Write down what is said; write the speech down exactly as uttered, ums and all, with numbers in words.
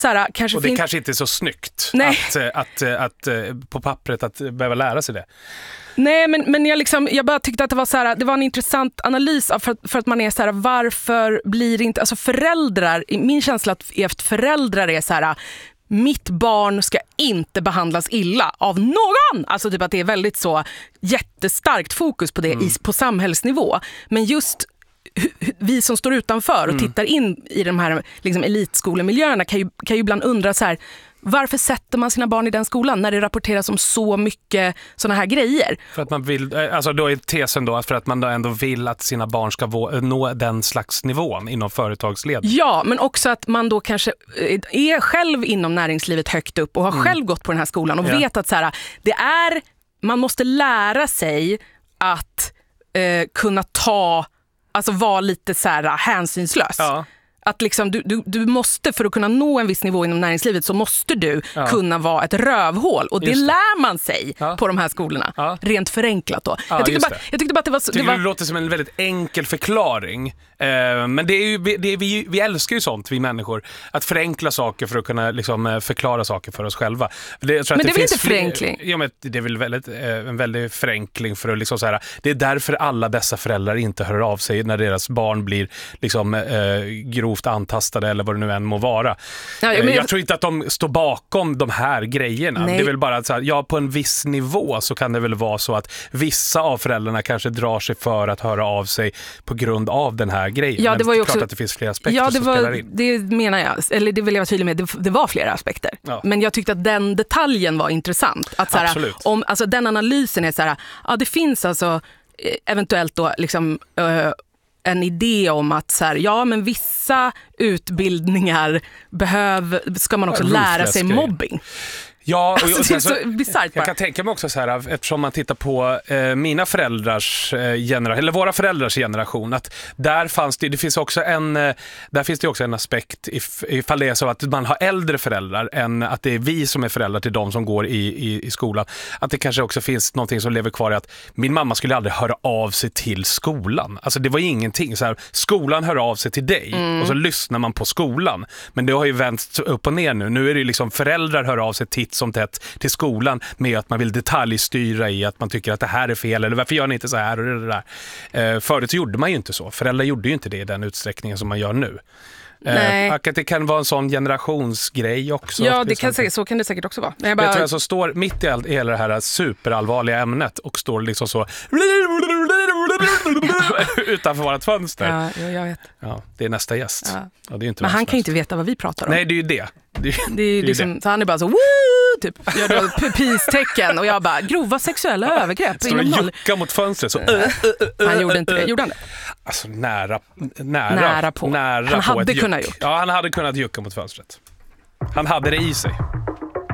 så här, kanske och det fin- kanske inte är så snyggt att, att, att, att, att på pappret att behöva lära sig det. Nej, men, men jag, liksom, jag bara tyckte att det var, så här, det var en intressant analys av för, för att man är så här, varför blir inte, alltså föräldrar, min känsla är att föräldrar är så här, mitt barn ska inte behandlas illa av någon. Alltså typ att det är väldigt så jättestarkt fokus på det mm. i, på samhällsnivå. Men just vi som står utanför och mm. tittar in i de här liksom, elitskolemiljöerna kan ju, kan ju ibland undra så här, varför sätter man sina barn i den skolan när det rapporteras om så mycket såna här grejer? För att man vill, alltså då är tesen då för att man då ändå vill att sina barn ska nå den slags nivån inom företagsledning. Ja, men också att man då kanske är själv inom näringslivet högt upp och har mm. själv gått på den här skolan och ja. vet att så här, det är, man måste lära sig att eh, kunna ta, alltså vara lite så här hänsynslös. Ja. Att liksom, du, du, du måste, för att kunna nå en viss nivå inom näringslivet så måste du ja. kunna vara ett rövhål. Och det, det lär man sig ja. på de här skolorna. Ja. Rent förenklat då. Ja, jag, tyckte bara, jag tyckte bara att det var... Så, det, var... det låter som en väldigt enkel förklaring. Eh, men det är ju, det är, vi, vi älskar ju sånt, vi människor. Att förenkla saker för att kunna liksom, förklara saker för oss själva. Det, jag tror men att det, det är finns väl inte förenkling? Fler, ja, men det är väl väldigt, en väldigt förenkling för att liksom så här, det är därför alla dessa föräldrar inte hör av sig när deras barn blir liksom, eh, grovt antastade eller vad det nu än må vara. Ja, men jag, jag tror inte att de står bakom de här grejerna. Nej. Det är väl bara att så här, ja, på en viss nivå så kan det väl vara så att vissa av föräldrarna kanske drar sig för att höra av sig på grund av den här grejen. Ja, det var ju också, klart att det finns flera aspekter ja, det som var, spelar in. Det menar jag. Eller det vill jag vara tydlig med. Det, det var flera aspekter. Ja. Men jag tyckte att den detaljen var intressant. Att så här, absolut. Om, alltså, den analysen är så här, ja, det finns alltså eventuellt då liksom... Uh, en idé om att så här, ja, men vissa utbildningar behöv, ska man också lära sig mobbing. Ja, och alltså, det är så jag, bizarrt. Jag kan tänka mig också så här, eftersom man tittar på eh, mina föräldrars eh, generation, eller våra föräldrars generation, att där fanns det, det finns också en, eh, där finns det också en aspekt if, ifall det är så att man har äldre föräldrar än att det är vi som är föräldrar till de som går i, i, i skolan. Att det kanske också finns någonting som lever kvar i att min mamma skulle aldrig höra av sig till skolan. Alltså det var ingenting så här, skolan hör av sig till dig mm. och så lyssnar man på skolan. Men det har ju vänt upp och ner nu. Nu är det liksom föräldrar hör av sig till som tätt till skolan med att man vill detaljstyra i att man tycker att det här är fel eller varför gör ni inte så här och det där. Eh, förut gjorde man ju inte så. Föräldrar gjorde ju inte det i den utsträckningen som man gör nu. Eh, att det kan vara en sån generationsgrej också. Ja, det kan säkert, så kan det säkert också vara. Jag, bara... jag tror jag så står mitt i, all, i hela det här superallvarliga ämnet och står liksom så utanför vårt fönster. Ja, jag vet. Ja, det är nästa gäst. Ja. Ja, det är inte men han kan ju inte veta vad vi pratar om. Nej, det är ju det. Det är, det är, det är liksom, det. Så han är bara så woo, typ, gör då pupilstecken och jag bara, grova sexuella övergrepp. Står och juckar mot fönstret så. Uh, uh, uh, han gjorde inte det, gjorde han det? Alltså nära, nära, nära på. Nära han på hade ett kunnat juck. gjort. Ja, han hade kunnat jucka mot fönstret. Han hade det i sig.